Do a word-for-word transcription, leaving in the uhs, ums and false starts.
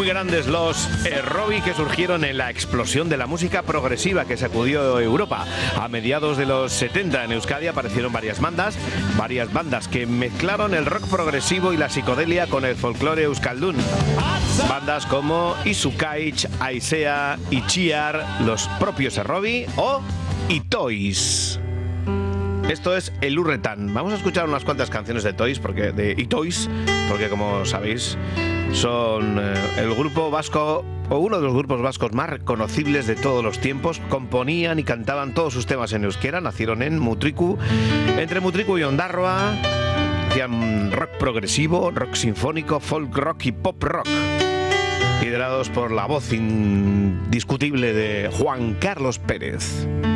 muy grandes los Errobi, que surgieron en la explosión de la música progresiva que sacudió Europa. A mediados de los setenta en Euskadi aparecieron varias bandas, varias bandas que mezclaron el rock progresivo y la psicodelia con el folclore euskaldun. Bandas como Isukaich, Aisea, Itxiar, los propios Errobi o Itois. Esto es el Urretan. Vamos a escuchar unas cuantas canciones de Toys, porque de Itois, porque como sabéis son eh, el grupo vasco o uno de los grupos vascos más reconocibles de todos los tiempos. Componían y cantaban todos sus temas en euskera. Nacieron en Mutriku, entre Mutriku y Ondarroa. Hacían rock progresivo, rock sinfónico, folk rock y pop rock, liderados por la voz indiscutible de Juan Carlos Pérez.